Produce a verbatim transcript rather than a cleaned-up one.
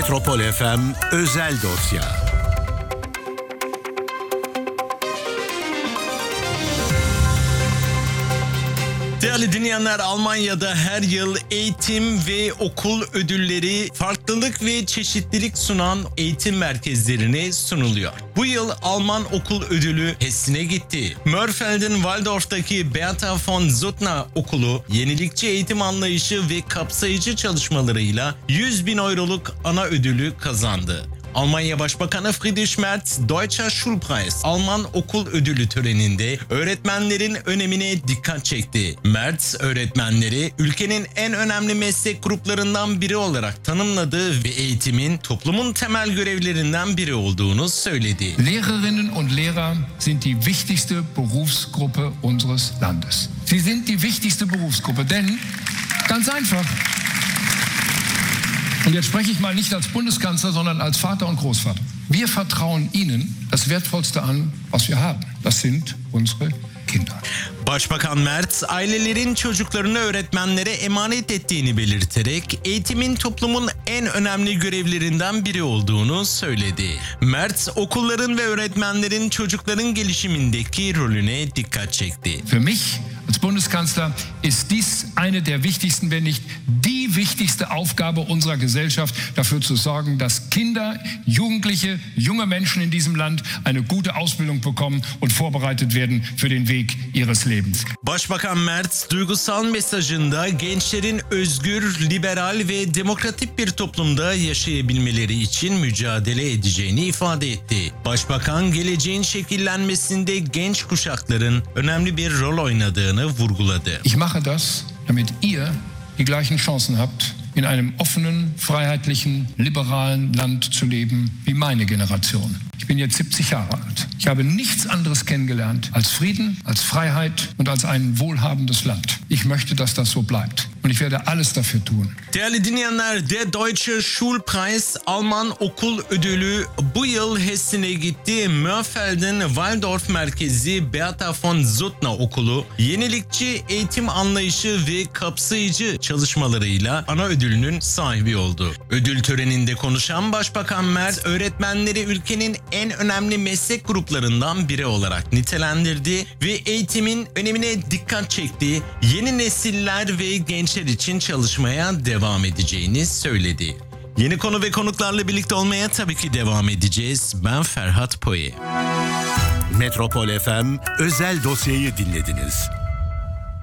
Metropol F M Özel Dosya. Değerli dinleyenler, Almanya'da her yıl eğitim ve okul ödülleri farklılık ve çeşitlilik sunan eğitim merkezlerine sunuluyor. Bu yıl Alman okul ödülü Hessen'e gitti. Mörfelden-Walldorf'taki Bertha von Suttner Okulu yenilikçi eğitim anlayışı ve kapsayıcı çalışmalarıyla yüz bin euroluk ana ödülü kazandı. Almanya Başbakanı Friedrich Merz, Deutscher Schulpreis, Alman okul ödülü töreninde öğretmenlerin önemine dikkat çekti. Merz, öğretmenleri ülkenin en önemli meslek gruplarından biri olarak tanımladı ve eğitimin toplumun temel görevlerinden biri olduğunu söyledi. Lehrerinnen und Lehrer sind die wichtigste Berufsgruppe unseres Landes. Sie sind die wichtigste Berufsgruppe, denn ganz einfach. Und jetzt spreche ich mal nicht als Bundeskanzler, sondern als Vater und Großvater. Wir vertrauen Ihnen das Wertvollste an, was wir haben. Das sind unsere Kinder. Başbakan Merz, ailelerin çocuklarını öğretmenlere emanet ettiğini belirterek eğitimin toplumun en önemli görevlerinden biri olduğunu söyledi. Merz, okulların ve öğretmenlerin çocukların gelişimindeki rolüne dikkat çekti. Für mich als Bundeskanzler ist dies eine der wichtigsten, wenn nicht die wichtigste Aufgabe unserer Gesellschaft, dafür zu sorgen, dass Kinder, Jugendliche, junge Menschen in diesem Land eine gute Ausbildung bekommen und vorbereitet werden für den Weg ihres Lebens. Başbakan Merz, duygusal mesajında gençlerin özgür, liberal ve demokratik bir toplumda yaşayabilmeleri için mücadele edeceğini ifade etti. Başbakan, geleceğin şekillenmesinde genç kuşakların önemli bir rol oynadığını vurguladı. Ich mache das, damit ihr die gleichen Chancen habt, in einem offenen, freiheitlichen, liberalen Land zu leben wie meine Generation. Ich bin jetzt siebzig Jahre alt. Ich habe nichts anderes kennengelernt als Frieden, als Freiheit und als ein wohlhabendes Land. Ich möchte, dass das so bleibt. Und ich werde alles dafür tun. Değerli dinleyenler, Der Deutsche Schulpreis Alman Okul Ödülü bu yıl Hessen'e gitti. Mörfelden-Walldorf merkezi Bertha von Suttner Okulu yenilikçi eğitim anlayışı ve kapsayıcı çalışmalarıyla ana ödülünün sahibi oldu. Ödül töreninde konuşan Başbakan Merz, öğretmenleri ülkenin en önemli meslek gruplarından biri olarak nitelendirdi ve eğitimin önemine dikkat çekti. Yeni nesiller ve gençler için çalışmaya devam edeceğini söyledi. Yeni konu ve konuklarla birlikte olmaya tabii ki devam edeceğiz. Ben Ferhat Poye. Metropol F M Özel Dosya'yı dinlediniz.